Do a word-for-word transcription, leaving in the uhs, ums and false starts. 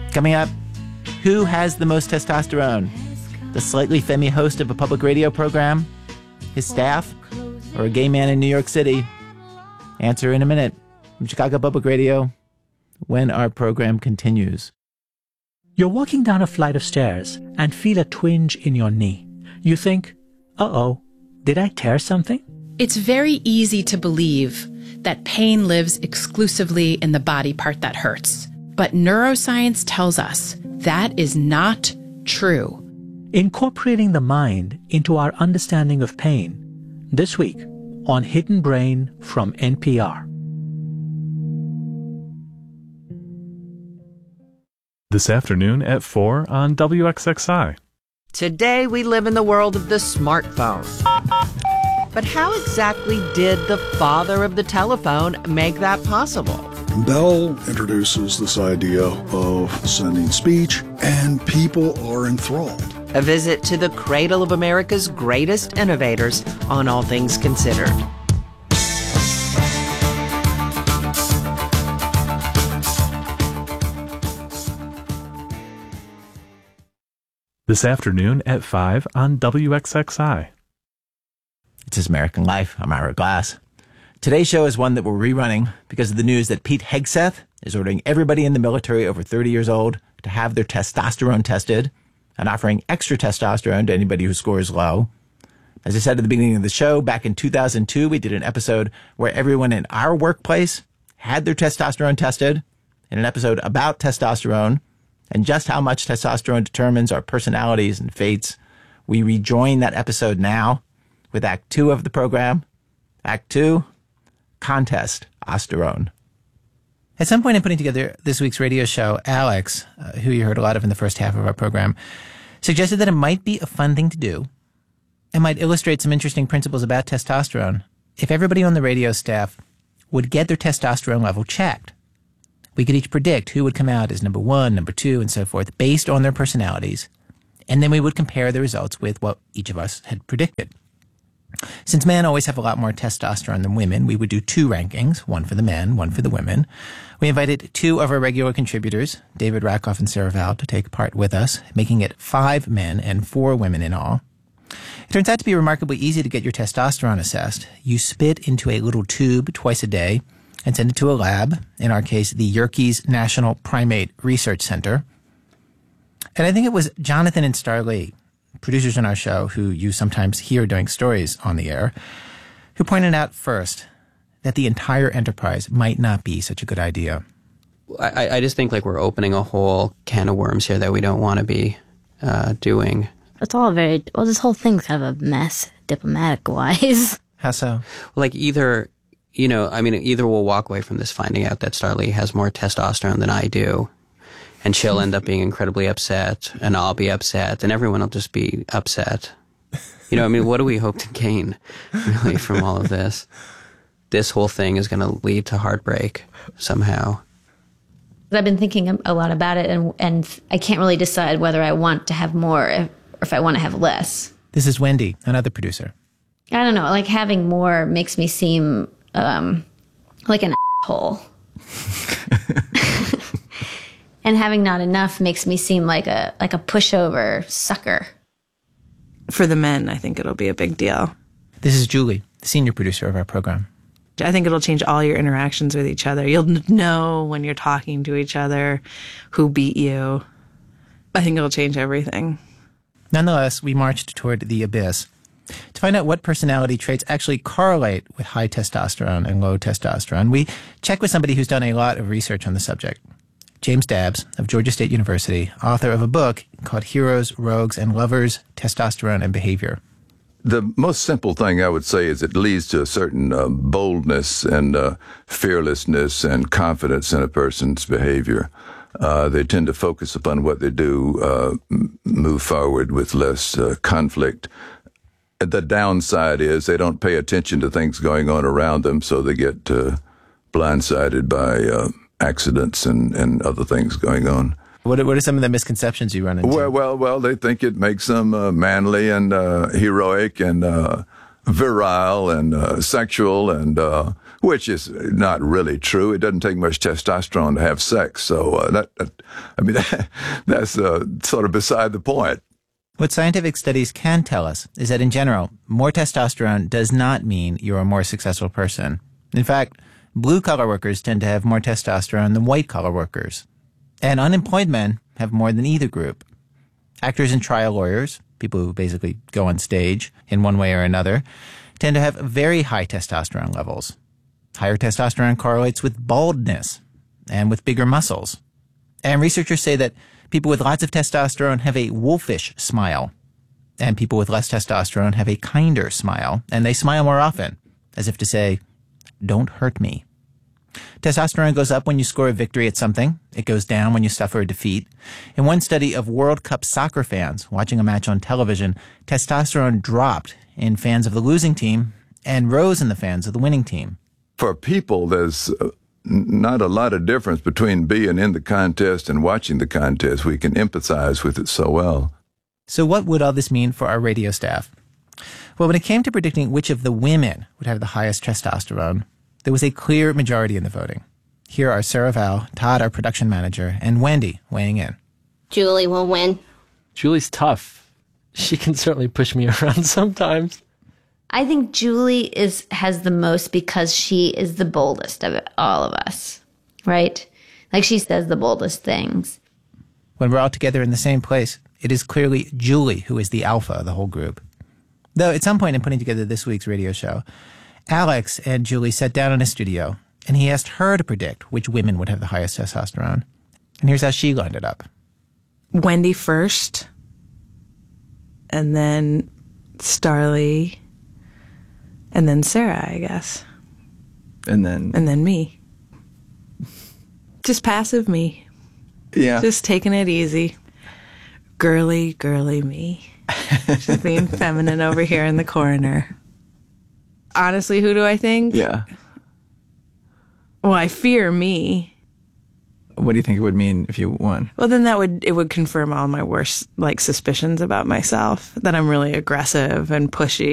Coming up, who has the most testosterone? The slightly femmy host of a public radio program? His staff? Or a gay man in New York City? Answer in a minute from Chicago Public Radio when our program continues. You're walking down a flight of stairs and feel a twinge in your knee. You think, uh-oh, did I tear something? It's very easy to believe that pain lives exclusively in the body part that hurts. But neuroscience tells us that is not true. Incorporating the mind into our understanding of pain. This week on Hidden Brain from N P R. This afternoon at four on W X X I. Today we live in the world of the smartphone. But how exactly did the father of the telephone make that possible? Bell introduces this idea of sending speech, and people are enthralled. A visit to the cradle of America's greatest innovators on All Things Considered. This afternoon at five on W X X I. It's This American Life. I'm Ira Glass. Today's show is one that we're rerunning because of the news that Pete Hegseth is ordering everybody in the military over thirty years old to have their testosterone tested and offering extra testosterone to anybody who scores low. As I said at the beginning of the show, back in two thousand two, we did an episode where everyone in our workplace had their testosterone tested, in an episode about testosterone and just how much testosterone determines our personalities and fates. We rejoin that episode now with Act Two of the program. Act Two, Contest Osterone. At some point in putting together this week's radio show, Alex, uh, who you heard a lot of in the first half of our program, suggested that it might be a fun thing to do and might illustrate some interesting principles about testosterone if everybody on the radio staff would get their testosterone level checked. We could each predict who would come out as number one, number two, and so forth, based on their personalities, and then we would compare the results with what each of us had predicted. Since men always have a lot more testosterone than women, we would do two rankings, one for the men, one for the women. We invited two of our regular contributors, David Rakoff and Sarah Val, to take part with us, making it five men and four women in all. It turns out to be remarkably easy to get your testosterone assessed. You spit into a little tube twice a day and send it to a lab, in our case, the Yerkes National Primate Research Center. And I think it was Jonathan and Star Lee, producers on our show, who you sometimes hear doing stories on the air, who pointed out first that the entire enterprise might not be such a good idea. I, I just think like we're opening a whole can of worms here that we don't want to be uh, doing. It's all very, well, this whole thing's kind of a mess, diplomatic-wise. How so? Like either, you know, I mean, either we'll walk away from this finding out that Starlee has more testosterone than I do, and she'll end up being incredibly upset, and I'll be upset, and everyone will just be upset. You know, I mean, what do we hope to gain, really, from all of this? This whole thing is going to lead to heartbreak somehow. I've been thinking a lot about it, and and I can't really decide whether I want to have more or if I want to have less. This is Wendy, another producer. I don't know, like having more makes me seem um, like an asshole. And having not enough makes me seem like a like a pushover sucker. For the men, I think it'll be a big deal. This is Julie, the senior producer of our program. I think it'll change all your interactions with each other. You'll know when you're talking to each other who beat you. I think it'll change everything. Nonetheless, we marched toward the abyss to find out what personality traits actually correlate with high testosterone and low testosterone. We checked with somebody who's done a lot of research on the subject. James Dabbs of Georgia State University, author of a book called Heroes, Rogues, and Lovers, Testosterone and Behavior. The most simple thing I would say is it leads to a certain uh, boldness and uh, fearlessness and confidence in a person's behavior. Uh, they tend to focus upon what they do, uh, move forward with less uh, conflict. The downside is they don't pay attention to things going on around them, so they get uh, blindsided by uh, accidents and, and other things going on. What are, what are some of the misconceptions you run into? Well, well, well, they think it makes them uh, manly and uh, heroic and uh, virile and uh, sexual and uh, which is not really true. It doesn't take much testosterone to have sex. So uh, that, that, I mean, that, that's uh, sort of beside the point. What scientific studies can tell us is that in general, more testosterone does not mean you're a more successful person. In fact, blue-collar workers tend to have more testosterone than white-collar workers. And unemployed men have more than either group. Actors and trial lawyers, people who basically go on stage in one way or another, tend to have very high testosterone levels. Higher testosterone correlates with baldness and with bigger muscles. And researchers say that people with lots of testosterone have a wolfish smile, and people with less testosterone have a kinder smile, and they smile more often, as if to say, don't hurt me. Testosterone goes up when you score a victory at something. It goes down when you suffer a defeat. In one study of World Cup soccer fans watching a match on television, testosterone dropped in fans of the losing team and rose in the fans of the winning team. For people, there's uh, not a lot of difference between being in the contest and watching the contest. We can empathize with it so well. So what would all this mean for our radio staff? Well, when it came to predicting which of the women would have the highest testosterone, there was a clear majority in the voting. Here are Sarah Val, Todd, our production manager, and Wendy weighing in. Julie will win. Julie's tough. She can certainly push me around sometimes. I think Julie is has the most because she is the boldest of all of us, right? Like, she says the boldest things. When we're all together in the same place, it is clearly Julie who is the alpha of the whole group. Though at some point in putting together this week's radio show, Alex and Julie sat down in a studio, and he asked her to predict which women would have the highest testosterone. And here's how she lined it up. Wendy first, and then Starlee, and then Sarah, I guess. And then? And then me. Just passive me. Yeah. Just taking it easy. Girly, girly me. Just being feminine over here in the corner. Honestly, who do I think? Yeah. Well, I fear me. What do you think it would mean if you won? Well, then that would, it would confirm all my worst, like, suspicions about myself, that I'm really aggressive and pushy.